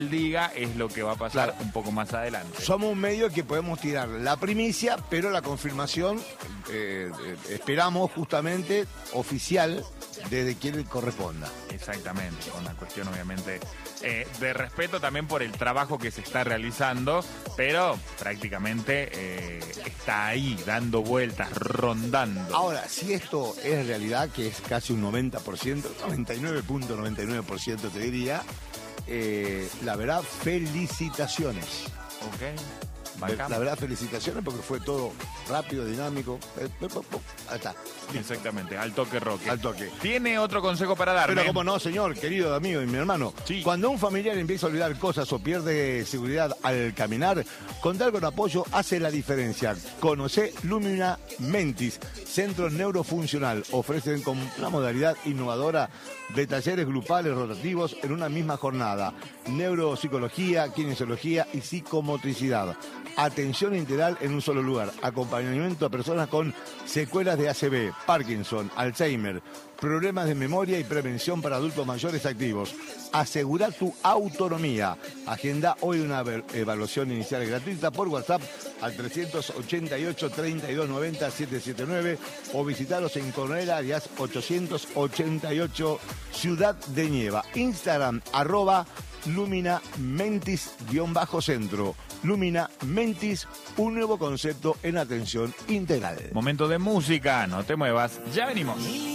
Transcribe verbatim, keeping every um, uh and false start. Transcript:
diga es lo que va a pasar Claro. un poco más adelante. Somos un medio que podemos tirar la primicia, pero la confirmación eh, eh, esperamos justamente oficial desde quien corresponda. Exactamente, con una cuestión obviamente eh, de respeto también por el trabajo que se está realizando, pero prácticamente eh, está ahí, dando vueltas, rondando. Ahora, si esto es realidad, que es casi un noventa por ciento, noventa y nueve punto noventa y nueve por ciento te diría, eh, la verdad, felicitaciones. Ok, bacán. La verdad, felicitaciones porque fue todo rápido, dinámico. Eh, eh, eh, Ahí está. Exactamente, al toque Roque. Al toque. ¿Tiene otro consejo para darme? Pero como no, señor, querido amigo y mi hermano, Sí. cuando un familiar empieza a olvidar cosas o pierde seguridad al caminar, contar con apoyo hace la diferencia. Conoce Lumina Mentis, centro neurofuncional. Ofrecen con una modalidad innovadora de talleres grupales rotativos en una misma jornada. Neuropsicología, kinesiología y psicomotricidad. Atención integral en un solo lugar. Acompañamiento a personas con secuelas de A C V, Parkinson, Alzheimer, problemas de memoria y prevención para adultos mayores activos. Asegura tu autonomía. Agenda hoy una evaluación inicial gratuita por WhatsApp al trescientos ochenta y ocho, treinta y dos noventa, setecientos setenta y nueve o visitaros en Coronel Arias ochocientos ochenta y ocho, Ciudad de Nieva. Instagram, arroba Lumina Mentis-centro. Lumina Mentis, un nuevo concepto en atención integral. Momento de música, no te muevas, ya venimos.